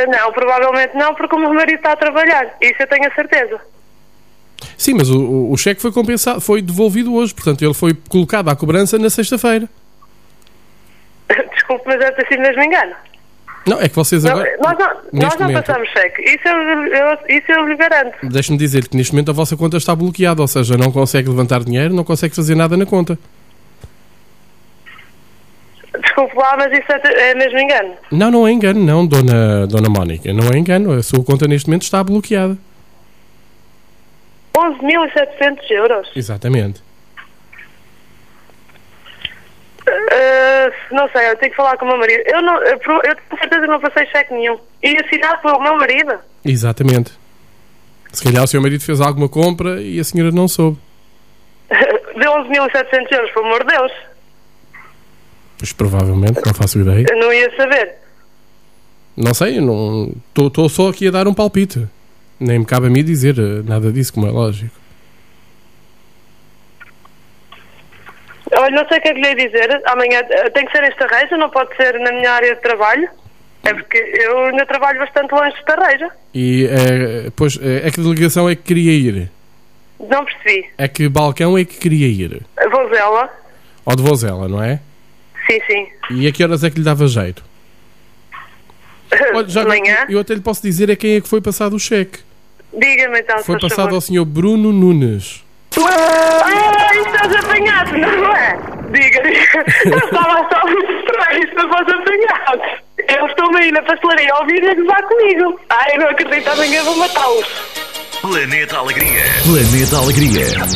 Não, provavelmente não, porque o meu marido está a trabalhar. Isso eu tenho a certeza. Sim, mas o cheque foi compensado, foi devolvido hoje. Portanto, ele foi colocado à cobrança na sexta-feira. Desculpe, mas deve ter sido mesmo engano. Não, é que vocês agora... Nós não passamos cheque. Isso eu lhe garanto. Deixe-me dizer que neste momento a vossa conta está bloqueada, ou seja, não consegue levantar dinheiro, não consegue fazer nada na conta. Desculpe lá, mas isso é mesmo engano. Não é engano, não, dona Mónica. Não é engano. A sua conta neste momento está bloqueada. 11.700 euros? Exatamente. Não sei, eu tenho que falar com o meu marido. Eu tenho certeza que não passei cheque nenhum. E assinado pelo meu marido? Exatamente. Se calhar o seu marido fez alguma compra e a senhora não soube. Deu 11.700 euros, pelo amor de Deus. Pois provavelmente, não faço ideia. Eu não ia saber. Não sei, estou só aqui a dar um palpite. Nem me cabe a mim dizer nada disso, como é lógico. Olha, não sei o que é que lhe ia dizer. Amanhã tem que ser em Estarreja, não pode ser na minha área de trabalho. É porque eu ainda trabalho bastante longe de Estarreja. E, pois, é que delegação é que queria ir? Não percebi. É que balcão é que queria ir? Vozela. Ou de Vozela, não é? Sim, sim. E a que horas é que lhe dava jeito? Olha, já amanhã? Eu até lhe posso dizer a quem é que foi passado o cheque. Diga-me então, foi passado favor. ao senhor Bruno Nunes. Estás apanhado, não é? Diga. Eu estava só muito estranho, isto não fosse apanhado. Eu estou-me aí na pastelaria a ouvir e a gozar comigo. Eu não acredito, amanhã vou matá-los. Planeta Alegria. Planeta Alegria.